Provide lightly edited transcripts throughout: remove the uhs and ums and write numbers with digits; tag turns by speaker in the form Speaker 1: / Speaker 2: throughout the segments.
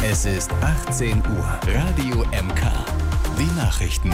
Speaker 1: Es ist 18 Uhr. Radio MK. Die Nachrichten.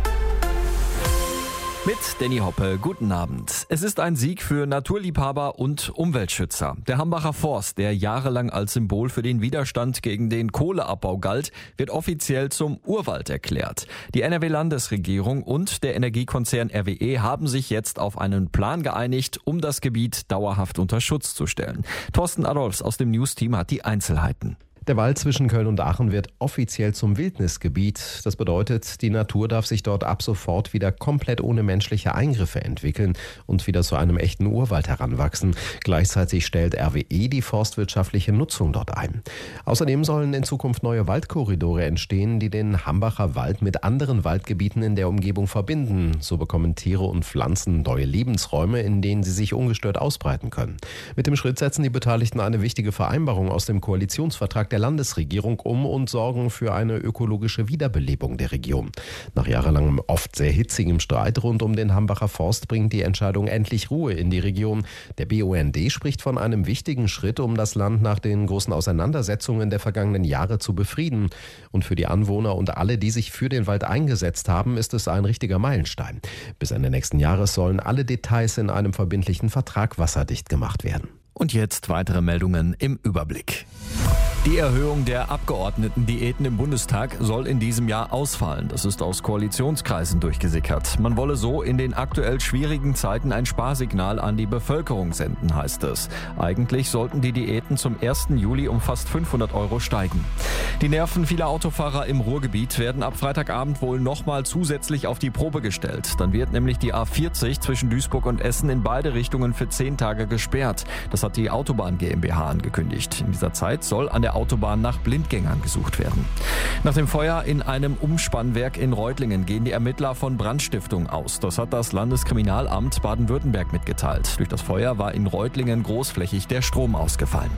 Speaker 2: Mit Danny Hoppe, guten Abend. Es ist ein Sieg für Naturliebhaber und Umweltschützer. Der Hambacher Forst, der jahrelang als Symbol für den Widerstand gegen den Kohleabbau galt, wird offiziell zum Urwald erklärt. Die NRW-Landesregierung und der Energiekonzern RWE haben sich jetzt auf einen Plan geeinigt, um das Gebiet dauerhaft unter Schutz zu stellen. Thorsten Adolfs aus dem News-Team hat die Einzelheiten.
Speaker 3: Der Wald zwischen Köln und Aachen wird offiziell zum Wildnisgebiet. Das bedeutet, die Natur darf sich dort ab sofort wieder komplett ohne menschliche Eingriffe entwickeln und wieder zu einem echten Urwald heranwachsen. Gleichzeitig stellt RWE die forstwirtschaftliche Nutzung dort ein. Außerdem sollen in Zukunft neue Waldkorridore entstehen, die den Hambacher Wald mit anderen Waldgebieten in der Umgebung verbinden. So bekommen Tiere und Pflanzen neue Lebensräume, in denen sie sich ungestört ausbreiten können. Mit dem Schritt setzen die Beteiligten eine wichtige Vereinbarung aus dem Koalitionsvertrag der Landesregierung um und sorgen für eine ökologische Wiederbelebung der Region. Nach jahrelangem, oft sehr hitzigem Streit rund um den Hambacher Forst bringt die Entscheidung endlich Ruhe in die Region. Der BUND spricht von einem wichtigen Schritt, um das Land nach den großen Auseinandersetzungen der vergangenen Jahre zu befrieden. Und für die Anwohner und alle, die sich für den Wald eingesetzt haben, ist es ein richtiger Meilenstein. Bis Ende nächsten Jahres sollen alle Details in einem verbindlichen Vertrag wasserdicht gemacht werden.
Speaker 2: Und jetzt weitere Meldungen im Überblick. Die Erhöhung der Abgeordnetendiäten im Bundestag soll in diesem Jahr ausfallen. Das ist aus Koalitionskreisen durchgesickert. Man wolle so in den aktuell schwierigen Zeiten ein Sparsignal an die Bevölkerung senden, heißt es. Eigentlich sollten die Diäten zum 1. Juli um fast 500 € steigen. Die Nerven vieler Autofahrer im Ruhrgebiet werden ab Freitagabend wohl nochmal zusätzlich auf die Probe gestellt. Dann wird nämlich die A40 zwischen Duisburg und Essen in beide Richtungen für 10 Tage gesperrt. Das hat die Autobahn GmbH angekündigt. In dieser Zeit soll an der Autobahn nach Blindgängern gesucht werden. Nach dem Feuer in einem Umspannwerk in Reutlingen gehen die Ermittler von Brandstiftung aus. Das hat das Landeskriminalamt Baden-Württemberg mitgeteilt. Durch das Feuer war in Reutlingen großflächig der Strom ausgefallen.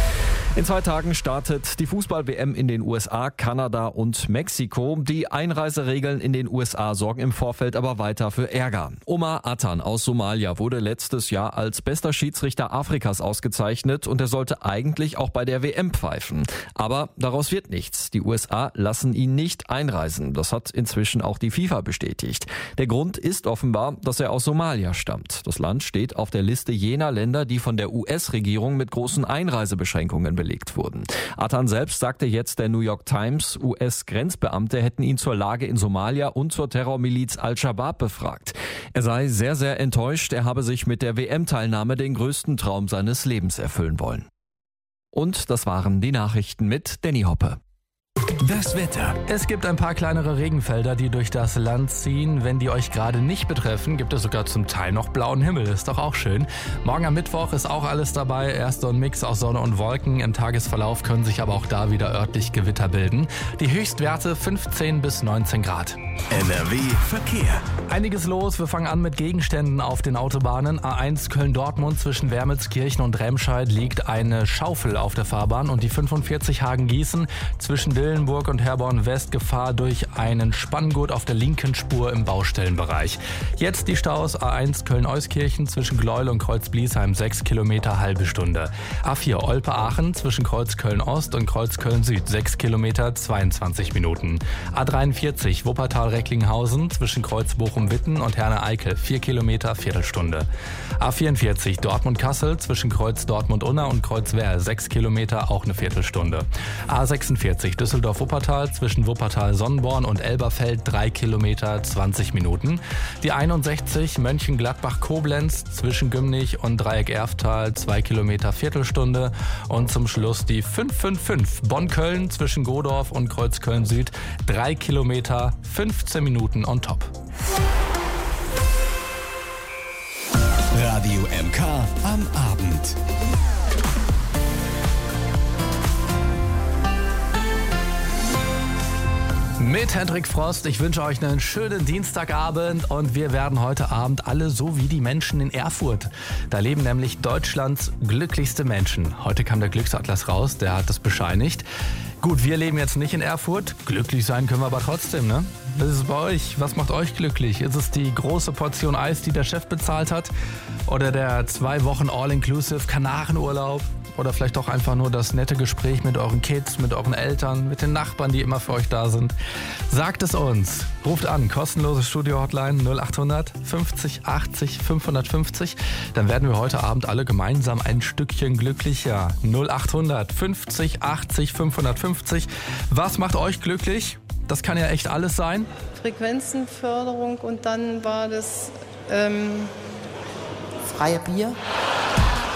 Speaker 2: In 2 Tagen startet die Fußball-WM in den USA, Kanada und Mexiko. Die Einreiseregeln in den USA sorgen im Vorfeld aber weiter für Ärger. Omar Atan aus Somalia wurde letztes Jahr als bester Schiedsrichter Afrikas ausgezeichnet und er sollte eigentlich auch bei der WM pfeifen. Aber daraus wird nichts. Die USA lassen ihn nicht einreisen. Das hat inzwischen auch die FIFA bestätigt. Der Grund ist offenbar, dass er aus Somalia stammt. Das Land steht auf der Liste jener Länder, die von der US-Regierung mit großen Einreisebeschränkungen belegt wurden. Atan selbst sagte jetzt der New York Times, US-Grenzbeamte hätten ihn zur Lage in Somalia und zur Terrormiliz Al-Shabaab befragt. Er sei sehr, sehr enttäuscht. Er habe sich mit der WM-Teilnahme den größten Traum seines Lebens erfüllen wollen. Und das waren die Nachrichten mit Danny Hoppe.
Speaker 1: Das Wetter.
Speaker 4: Es gibt ein paar kleinere Regenfelder, die durch das Land ziehen. Wenn die euch gerade nicht betreffen, gibt es sogar zum Teil noch blauen Himmel. Ist doch auch schön. Morgen am Mittwoch ist auch alles dabei. Erst so ein Mix aus Sonne und Wolken. Im Tagesverlauf können sich aber auch da wieder örtlich Gewitter bilden. Die Höchstwerte 15 bis 19 Grad.
Speaker 1: NRW Verkehr.
Speaker 4: Einiges los. Wir fangen an mit Gegenständen auf den Autobahnen. A1 Köln-Dortmund zwischen Wermelskirchen und Remscheid liegt eine Schaufel auf der Fahrbahn und die 45 Hagen-Gießen zwischen Dillenburg und Herborn-West Gefahr durch einen Spanngurt auf der linken Spur im Baustellenbereich. Jetzt die Staus A1 Köln-Euskirchen zwischen Gleuel und Kreuz-Bliesheim 6 Kilometer, halbe Stunde. A4 Olpe-Aachen zwischen Kreuz Köln-Ost und Kreuz Köln-Süd 6 Kilometer, 22 Minuten. A43 Wuppertal-Recklinghausen zwischen Kreuz Bochum-Witten und Herne-Eickel 4 Kilometer, Viertelstunde. A44 Dortmund-Kassel zwischen Kreuz Dortmund-Unna und Kreuz Werl 6 Kilometer, auch eine Viertelstunde. A46 Düsseldorf-Wuppertal zwischen Wuppertal-Sonnenborn und Elberfeld 3 Kilometer, 20 Minuten. Die 61 Mönchengladbach-Koblenz zwischen Gümnich und Dreieck-Erftal 2 Kilometer, Viertelstunde. Und zum Schluss die 555 Bonn-Köln zwischen Godorf und Kreuz-Köln-Süd 3 Kilometer, 15 Minuten on top.
Speaker 1: Radio MK am Abend.
Speaker 4: Mit Hendrik Frost, ich wünsche euch einen schönen Dienstagabend und wir werden heute Abend alle so wie die Menschen in Erfurt. Da leben nämlich Deutschlands glücklichste Menschen. Heute kam der Glücksatlas raus, der hat das bescheinigt. Gut, wir leben jetzt nicht in Erfurt, glücklich sein können wir aber trotzdem, ne? Was ist es bei euch? Was macht euch glücklich? Ist es die große Portion Eis, die der Chef bezahlt hat? Oder der 2 Wochen All-Inclusive Kanarenurlaub? oder vielleicht auch einfach nur das nette Gespräch mit euren Kids, mit euren Eltern, mit den Nachbarn, die immer für euch da sind. Sagt es uns. Ruft an, kostenlose Studio-Hotline 0800 50 80 550. Dann werden wir heute Abend alle gemeinsam ein Stückchen glücklicher. 0800 50 80 550. Was macht euch glücklich? Das kann ja echt alles sein.
Speaker 5: Frequenzenförderung und dann war das freie Bier.